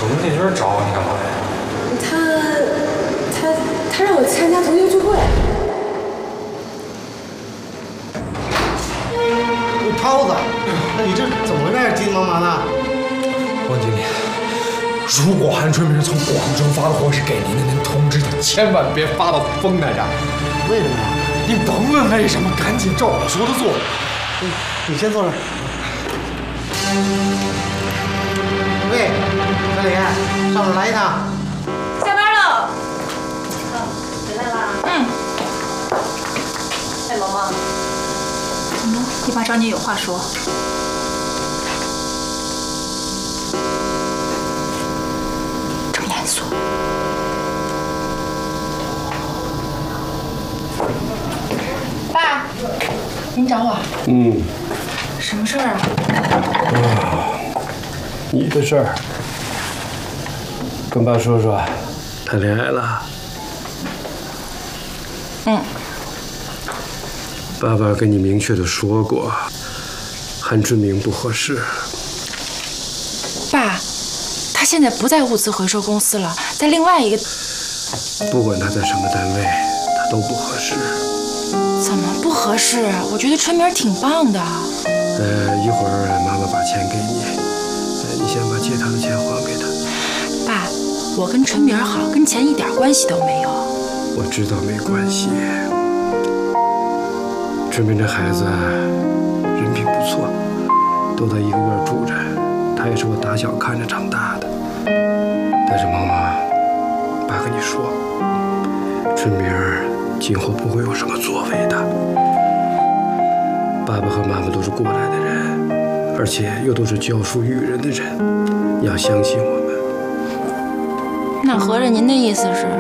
程那边找你干嘛呀？ 他让我参加同学聚会。 涛子，那你这怎么回事？急急忙忙的。 王经理，如果韩春明从广州发的货是给您的，您通知他千万别发到丰台站。 为什么呀？ 您甭问为什么，赶紧照我说的做。 你先坐这儿。喂，小李，上哪来一趟？ 下班了。回来啦？嗯。哎，毛毛， 怎么了？你爸找你有话说。这么严肃。爸，您找我？ 嗯。 什么事儿啊？ 你的事儿，跟爸说说，谈恋爱了。 嗯。 爸爸跟你明确的说过，韩春明不合适。 爸，他现在不在物资回收公司了，在另外一个。 不管他在什么单位，他都不合适。 怎么不合适？我觉得春明挺棒的。 一会儿妈妈把钱给你，你先把借他的钱还给他。 爸，我跟春明好，跟钱一点关系都没有。 我知道没关系。春明这孩子人品不错，都在一个院住着，他也是我打小看着长大的。但是妈妈，爸跟你说，春明今后不会有什么作为的。爸爸和妈妈都是过来的人，而且又都是教书育人的人，你要相信我们。 那合着您的意思是？